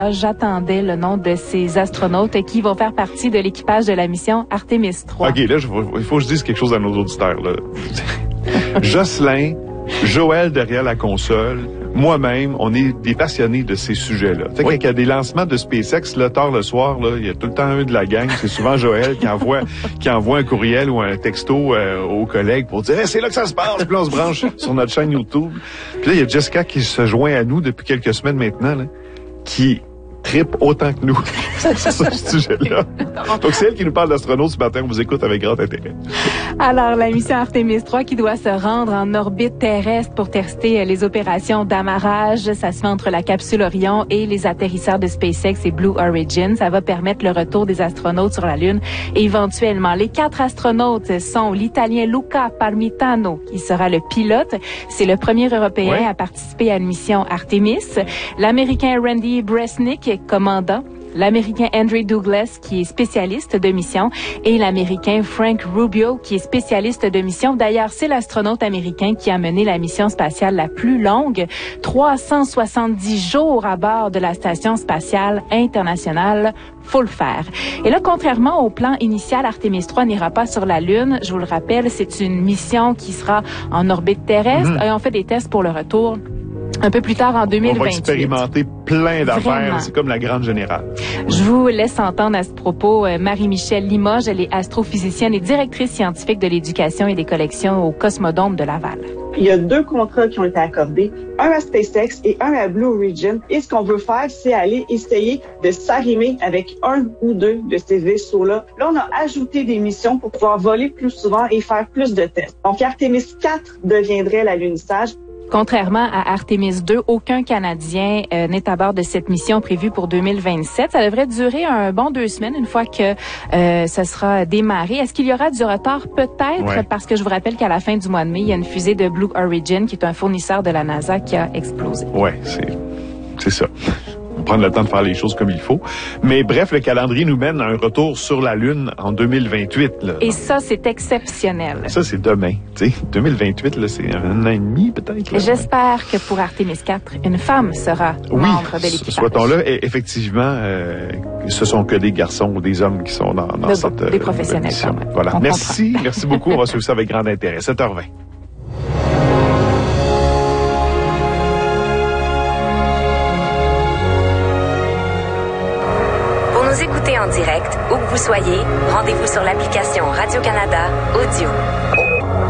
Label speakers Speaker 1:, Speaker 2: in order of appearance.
Speaker 1: J'attendais le nom de ces astronautes qui vont faire partie de l'équipage de la mission Artemis 3.
Speaker 2: OK, là, il faut que je dise quelque chose à nos auditeurs, là. Jocelyn, Joël derrière la console, moi-même, on est des passionnés de ces sujets-là. Tu sais, quand il y a des lancements de SpaceX, là, tard le soir, là, il y a tout le temps un de la gang, c'est souvent Joël qui envoie un courriel ou un texto aux collègues pour dire hey, c'est là que ça se passe. Puis là, on se branche sur notre chaîne YouTube. Puis là, il y a Jessica qui se joint à nous depuis quelques semaines maintenant, là, qui trippe autant que nous sur ce sujet-là. Donc, c'est elle qui nous parle d'astronautes ce matin. On vous écoute avec grand intérêt.
Speaker 1: Alors, la mission Artemis 3 qui doit se rendre en orbite terrestre pour tester les opérations d'amarrage. Ça se fait entre la capsule Orion et les atterrisseurs de SpaceX et Blue Origin. Ça va permettre le retour des astronautes sur la Lune éventuellement. Les 4 astronautes sont l'Italien Luca Parmitano, qui sera le pilote. C'est le premier Européen à participer à une mission Artemis. L'Américain Randy Bresnik, commandant, l'Américain Andrew Douglas, qui est spécialiste de mission, et l'Américain Frank Rubio, qui est spécialiste de mission. D'ailleurs, c'est l'astronaute américain qui a mené la mission spatiale la plus longue, 370 jours à bord de la Station spatiale internationale. Faut le faire. Et là, contrairement au plan initial, Artemis 3 n'ira pas sur la Lune. Je vous le rappelle, c'est une mission qui sera en orbite terrestre et on fait des tests pour le retour un peu plus tard en 2028.
Speaker 2: On va expérimenter plein d'affaires. C'est comme la grande générale.
Speaker 1: Je vous laisse entendre à ce propos Marie-Michèle Limoges. Elle est astrophysicienne et directrice scientifique de l'éducation et des collections au Cosmodome de Laval.
Speaker 3: Il y a 2 contrats qui ont été accordés, un à SpaceX et un à Blue Origin. Et ce qu'on veut faire, c'est aller essayer de s'arrimer avec un ou 2 de ces vaisseaux-là. Là, on a ajouté des missions pour pouvoir voler plus souvent et faire plus de tests. Donc, Artemis 4 deviendrait l'alunissage.
Speaker 1: Contrairement à Artemis 2, aucun Canadien n'est à bord de cette mission prévue pour 2027. Ça devrait durer un bon 2 semaines une fois que ça sera démarré. Est-ce qu'il y aura du retard? Peut-être, parce que je vous rappelle qu'à la fin du mois de mai, il y a une fusée de Blue Origin, qui est un fournisseur de la NASA, qui a explosé.
Speaker 2: Ouais, c'est ça. Prendre le temps de faire les choses comme il faut. Mais bref, le calendrier nous mène à un retour sur la Lune en 2028. Là.
Speaker 1: Et ça, c'est exceptionnel.
Speaker 2: Ça, c'est demain. T'sais. 2028, là, c'est un an et demi peut-être.
Speaker 1: J'espère que pour Artemis 4, une femme sera membre de l'équipage.
Speaker 2: Souhaitons-le. Et effectivement, ce sont que des garçons ou des hommes qui sont dans cette
Speaker 1: des professionnels
Speaker 2: mission.
Speaker 1: Quand même.
Speaker 2: Voilà. Merci beaucoup. On va suivre ça avec grand intérêt. 7h20.
Speaker 4: Nous écouter en direct, où que vous soyez, rendez-vous sur l'application Radio-Canada Audio.